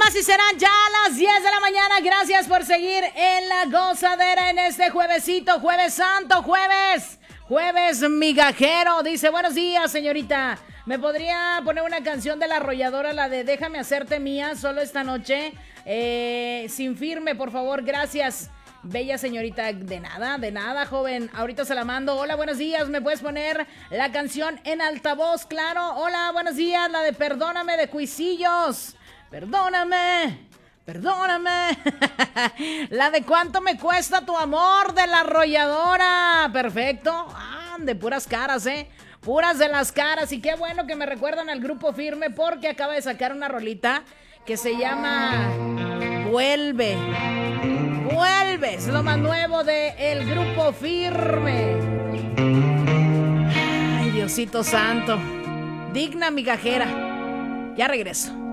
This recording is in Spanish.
así serán ya las 10 de la mañana. Gracias por seguir en la gozadera en este juevesito, jueves santo, jueves migajero. Dice, buenos días, señorita. ¿Me podría poner una canción de La Arrolladora, la de Déjame hacerte mía, solo esta noche? Sin firme, por favor, gracias. Bella señorita, de nada, joven. Ahorita se la mando. Hola, buenos días. ¿Me puedes poner la canción en altavoz? Claro. Hola, buenos días. La de Perdóname de Cuisillos. Perdóname. La de ¿Cuánto me cuesta tu amor? De La Arrolladora. Perfecto. De puras caras, puras de las caras. Y qué bueno que me recuerdan al Grupo Firme, porque acaba de sacar una rolita que se llama Vuelve, es lo más nuevo de el Grupo Firme. Ay, Diosito santo. Digna migajera. Ya regreso.